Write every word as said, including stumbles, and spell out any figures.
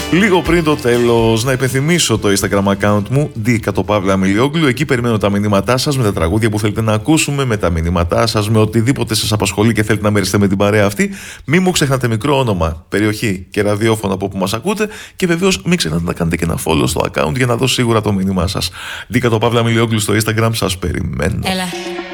Λίγο πριν το τέλος, να υπενθυμίσω το Instagram account μου, ντι Παύλα Αμιλιόγλου. Εκεί περιμένω τα μηνύματά σας με τα τραγούδια που θέλετε να ακούσουμε, με τα μηνύματά σας, με οτιδήποτε σας απασχολεί και θέλετε να μοιραστείτε με την παρέα αυτή. Μην μου ξεχνάτε μικρό όνομα, περιοχή και ραδιόφωνο από όπου μας ακούτε. Και βεβαίως μην ξεχνάτε να κάνετε και ένα follow στο account για να δω σίγουρα το μήνυμά σας. ντι Παύλα Αμιλιόγλου στο Instagram, σας περιμένω. Έλα.